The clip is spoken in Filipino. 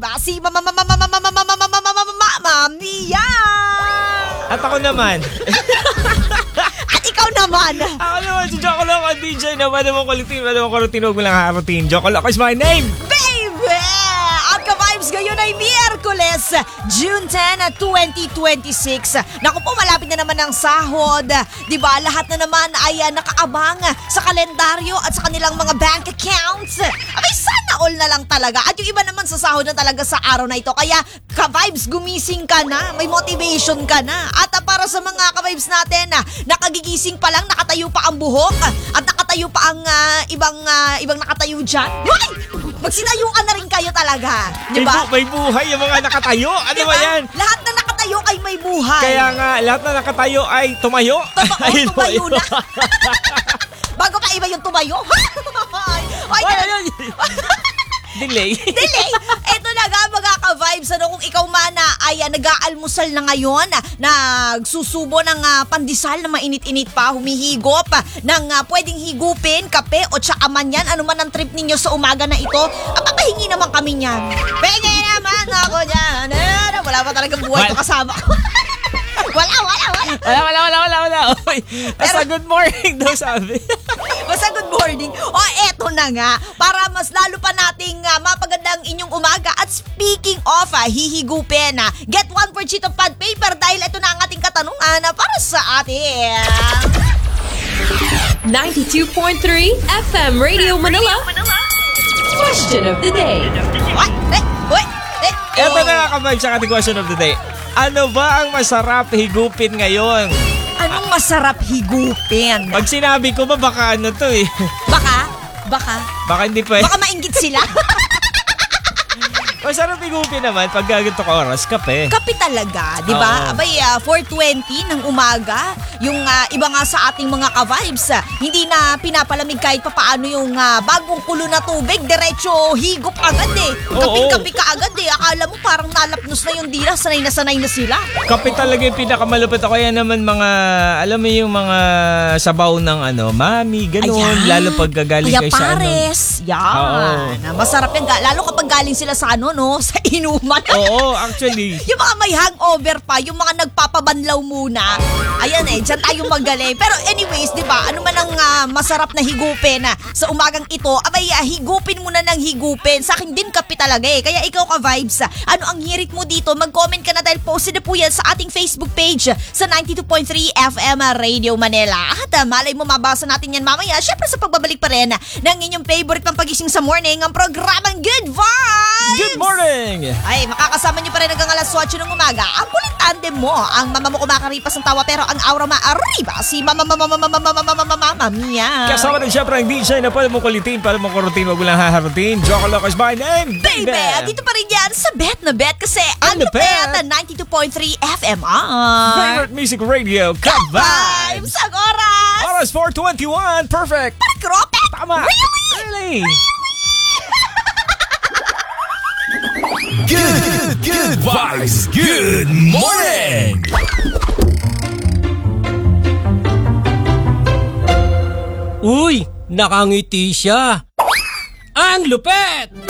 si Mia. At ako naman. At ikaw naman. Ako naman si Joko Loco, DJ na madamang kulitin, huwag mo lang harutin. Joko Loco is my name. Baby! At ka-vibes ngayon ay Miyerkules, June 10, 2026. Naku po, malapit na naman ang sahod. Diba, lahat na naman ay nakaabang sa kalendaryo at sa kanilang mga bank accounts. Abay, sana all na lang talaga. At yung iba naman sa sahod na talaga sa araw na ito. Kaya, ka-vibes, gumising ka na. May motivation ka na. At para sa mga ka-vibes natin, nakagigising pa lang, nakatayo pa ang buhok. At nakatayo pa ang ibang nakatayo dyan. Hoy! Magsinayuan na rin kayo talaga. Diba? May buhay yung mga nakatayo. Ano diba? ba yan? Lahat na nakatayo ay may buhay. Kaya nga, lahat na nakatayo ay tumayo. Tumayo na. Bago pa iba yung tumayo. Delay. Delay. Ito na nga mga ka-vibes. Kung ikaw man ay nag-aalmusal na ngayon, nagsusubo ng pandesal na mainit-init pa, humihigop ng pwedeng higupin, kape o tsaka man yan, ano man ang trip ninyo sa umaga na ito, papahingi naman kami niyan. Pengi naman ako dyan. Wala pa talagang buhay ko kasama ko. Wala. Oy, basta good morning daw sabi. Basta good morning. O eto na nga, para mas lalo pa nating mapaganda ang inyong umaga. At speaking of hihigupin, get one for sheet of pad paper dahil ito na ang ating katanungan para sa atin. 92.3 FM Radio Manila. Question of the day. What? Ito na nga ka-vibes sa ating question of the day. Ano ba ang masarap higupin ngayon? Anong masarap higupin? Pag sinabi ko ba baka ano to eh. Baka hindi pa eh. Baka mainggit sila. Masarap higupin naman pag ganito ka oras, kape. Kape talaga, di ba? Abay, 4:20 ng umaga, yung iba nga sa ating mga ka-vibes, hindi na pinapalamig kahit papaano yung bagong kulo na tubig, diretso higop agad eh. Kapit-kapit ka agad eh. Akala mo parang nalapnos na yung dila, sanay na sila. Kape talaga yung pinakamalupit. Ako yan naman mga, alam mo yung mga sabaw ng mami, ganun. Ayan. Lalo pag gagaling kayo sa pares. Yan. Masarap yan. Lalo kapag galing sila sa sa inuman. Oo, actually. Yung mga may hangover pa, yung mga nagpapabanlaw muna. Ayan dyan tayo magaling. Pero anyways, di ba, ano man ang masarap na higupin sa umagang ito, abay, higupin mo na ng higupin. Sa akin din kape talaga eh. Kaya ikaw ka-vibes, ano ang hirit mo dito? Mag-comment ka na dahil posted na po yan sa ating Facebook page sa 92.3 FM Radio Manila. At malay mo, mabasa natin yan mamaya. Syempre sa pagbabalik pa rin ng inyong favorite pang pagising sa morning, ang programang Good Vibes! Good morning! Ay, makakasama niyo pa rin hanggang alas 8 ng umaga. Ang kulit tandem mo, ang mama mo kumakaripas ng tawa pero ang aura maariba, si Mama Mia. Kasama rin syempre ang DJ na pala mo kulitin, pala mo kurutin, wag mo lang haharutin. Joko Loco is my name, Baby! Dito pa rin yan sa Bet na Bet kasi ang The Bet 92.3 FM Favorite Music Radio, Ka-Vibes! Ang oras! Oras 4:21, perfect! Kropet! Tama! Really? Good vibes. Good morning. Uy, nakangiti siya. Ang lupet!